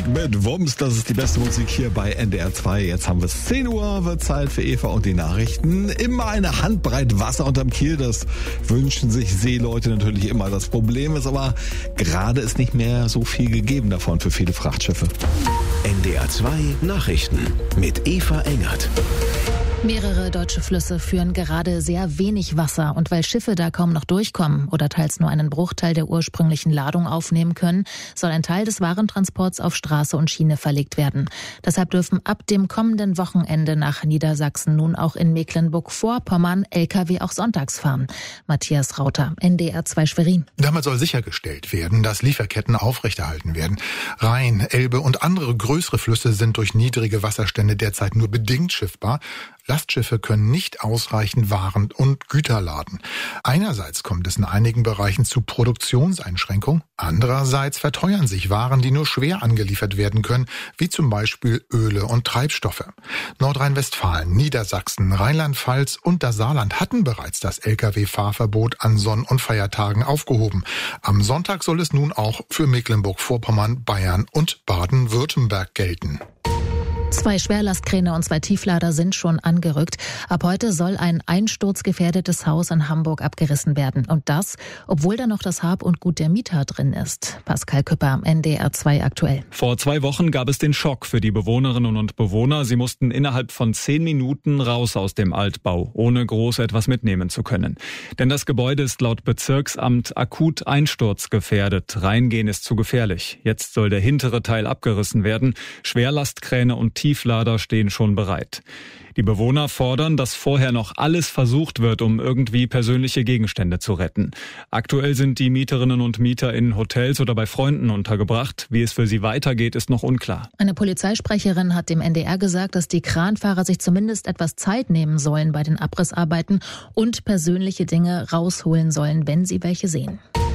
Musik mit Wumms, das ist die beste Musik hier bei NDR 2. Jetzt haben wir es 10 Uhr, wird Zeit für Eva und die Nachrichten. Immer eine Handbreit Wasser unterm Kiel, das wünschen sich Seeleute natürlich immer. Das Problem ist aber, gerade ist nicht mehr so viel gegeben davon für viele Frachtschiffe. NDR 2 Nachrichten mit Eva Engert. Mehrere deutsche Flüsse führen gerade sehr wenig Wasser und weil Schiffe da kaum noch durchkommen oder teils nur einen Bruchteil der ursprünglichen Ladung aufnehmen können, soll ein Teil des Warentransports auf Straße und Schiene verlegt werden. Deshalb dürfen ab dem kommenden Wochenende nach Niedersachsen nun auch in Mecklenburg-Vorpommern Lkw auch sonntags fahren. Matthias Rauter, NDR 2 Schwerin. Damit soll sichergestellt werden, dass Lieferketten aufrechterhalten werden. Rhein, Elbe und andere größere Flüsse sind durch niedrige Wasserstände derzeit nur bedingt schiffbar. Lastschiffe können nicht ausreichend Waren und Güter laden. Einerseits kommt es in einigen Bereichen zu Produktionseinschränkungen, andererseits verteuern sich Waren, die nur schwer angeliefert werden können, wie zum Beispiel Öle und Treibstoffe. Nordrhein-Westfalen, Niedersachsen, Rheinland-Pfalz und das Saarland hatten bereits das Lkw-Fahrverbot an Sonn- und Feiertagen aufgehoben. Am Sonntag soll es nun auch für Mecklenburg-Vorpommern, Bayern und Baden-Württemberg gelten. 2 Schwerlastkräne und 2 Tieflader sind schon angerückt. Ab heute soll ein einsturzgefährdetes Haus in Hamburg abgerissen werden. Und das, obwohl da noch das Hab und Gut der Mieter drin ist. Pascal Küpper, NDR 2 aktuell. Vor 2 Wochen gab es den Schock für die Bewohnerinnen und Bewohner. Sie mussten innerhalb von 10 Minuten raus aus dem Altbau, ohne groß etwas mitnehmen zu können. Denn das Gebäude ist laut Bezirksamt akut einsturzgefährdet. Reingehen ist zu gefährlich. Jetzt soll der hintere Teil abgerissen werden. Schwerlastkräne und Tieflader stehen schon bereit. Die Bewohner fordern, dass vorher noch alles versucht wird, um irgendwie persönliche Gegenstände zu retten. Aktuell sind die Mieterinnen und Mieter in Hotels oder bei Freunden untergebracht. Wie es für sie weitergeht, ist noch unklar. Eine Polizeisprecherin hat dem NDR gesagt, dass die Kranfahrer sich zumindest etwas Zeit nehmen sollen bei den Abrissarbeiten und persönliche Dinge rausholen sollen, wenn sie welche sehen.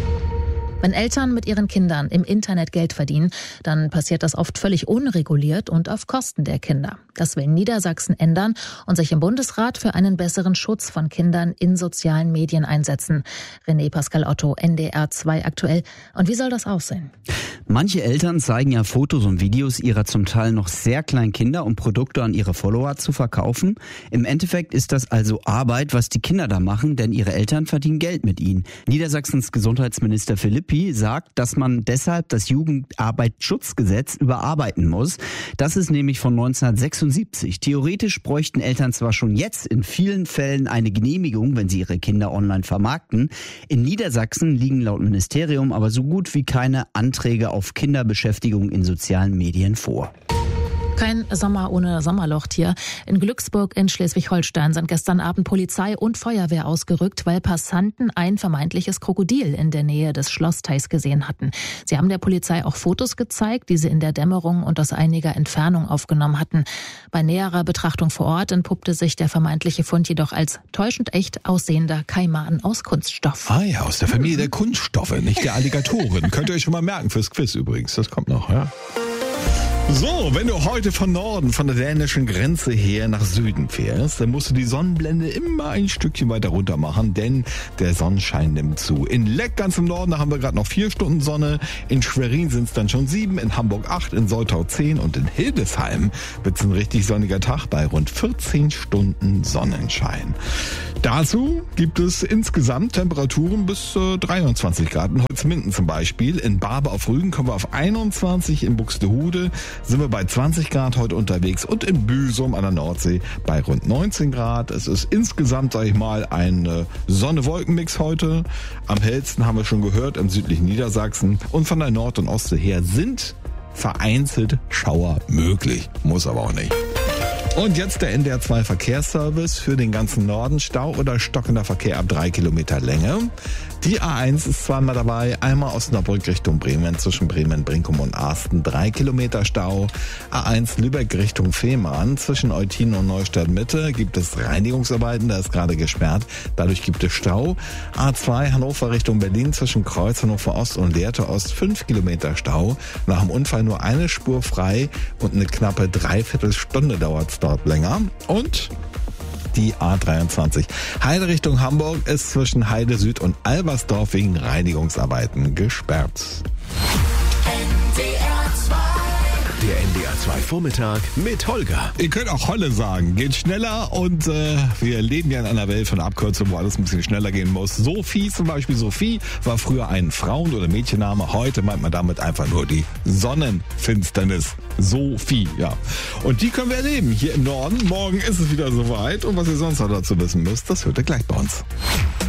Wenn Eltern mit ihren Kindern im Internet Geld verdienen, dann passiert das oft völlig unreguliert und auf Kosten der Kinder. Das will Niedersachsen ändern und sich im Bundesrat für einen besseren Schutz von Kindern in sozialen Medien einsetzen. René Pascal Otto, NDR 2 aktuell. Und wie soll das aussehen? Manche Eltern zeigen ja Fotos und Videos ihrer zum Teil noch sehr kleinen Kinder, um Produkte an ihre Follower zu verkaufen. Im Endeffekt ist das also Arbeit, was die Kinder da machen, denn ihre Eltern verdienen Geld mit ihnen. Niedersachsens Gesundheitsminister Philippi sagt, dass man deshalb das Jugendarbeitsschutzgesetz überarbeiten muss. Das ist nämlich von 1976. Theoretisch bräuchten Eltern zwar schon jetzt in vielen Fällen eine Genehmigung, wenn sie ihre Kinder online vermarkten. In Niedersachsen liegen laut Ministerium aber so gut wie keine Anträge auf Kinderbeschäftigung in sozialen Medien vor. Kein Sommer ohne Sommerloch hier. In Glücksburg in Schleswig-Holstein sind gestern Abend Polizei und Feuerwehr ausgerückt, weil Passanten ein vermeintliches Krokodil in der Nähe des Schlossteichs gesehen hatten. Sie haben der Polizei auch Fotos gezeigt, die sie in der Dämmerung und aus einiger Entfernung aufgenommen hatten. Bei näherer Betrachtung vor Ort entpuppte sich der vermeintliche Fund jedoch als täuschend echt aussehender Kaiman aus Kunststoff. Ah ja, aus der Familie der Kunststoffe, nicht der Alligatoren. Könnt ihr euch schon mal merken fürs Quiz übrigens, das kommt noch, ja. So, wenn du heute von Norden, von der dänischen Grenze her nach Süden fährst, dann musst du die Sonnenblende immer ein Stückchen weiter runter machen, denn der Sonnenschein nimmt zu. In Leck ganz im Norden, da haben wir gerade noch 4 Stunden Sonne, in Schwerin sind es dann schon 7, in Hamburg 8, in Soltau 10 und in Hildesheim wird es ein richtig sonniger Tag bei rund 14 Stunden Sonnenschein. Dazu gibt es insgesamt Temperaturen bis 23 Grad. In Holzminden zum Beispiel, in Barbe auf Rügen kommen wir auf 21, in Buxtehude sind wir bei 20 Grad heute unterwegs und in Büsum an der Nordsee bei rund 19 Grad. Es ist insgesamt, sage ich mal, ein Sonne-Wolken-Mix heute. Am hellsten haben wir schon gehört im südlichen Niedersachsen und von der Nord- und Ostsee her sind vereinzelt Schauer möglich, muss aber auch nicht. Und jetzt der NDR 2 Verkehrsservice für den ganzen Norden. Stau oder stockender Verkehr ab 3 Kilometer Länge. Die A1 ist zweimal dabei, einmal Osnabrück Richtung Bremen, zwischen Bremen, Brinkum und Arsten 3 Kilometer Stau. A1 Lübeck Richtung Fehmarn, zwischen Eutin und Neustadt Mitte gibt es Reinigungsarbeiten, da ist gerade gesperrt, dadurch gibt es Stau. A2 Hannover Richtung Berlin, zwischen Kreuz Hannover Ost und Lehrte Ost 5 Kilometer Stau. Nach dem Unfall nur eine Spur frei und eine knappe Dreiviertelstunde dauert es dort länger. Und die A23 Heide Richtung Hamburg ist zwischen Heide Süd und Albersdorf wegen Reinigungsarbeiten gesperrt. NDR 2 NDR 2 Vormittag mit Holger. Ihr könnt auch Holle sagen. Geht schneller und wir leben ja in einer Welt von Abkürzungen, wo alles ein bisschen schneller gehen muss. Sophie zum Beispiel. Sophie war früher ein Frauen- oder Mädchenname. Heute meint man damit einfach nur die Sonnenfinsternis. Sophie, ja. Und die können wir erleben hier im Norden. Morgen ist es wieder soweit. Und was ihr sonst noch dazu wissen müsst, das hört ihr gleich bei uns.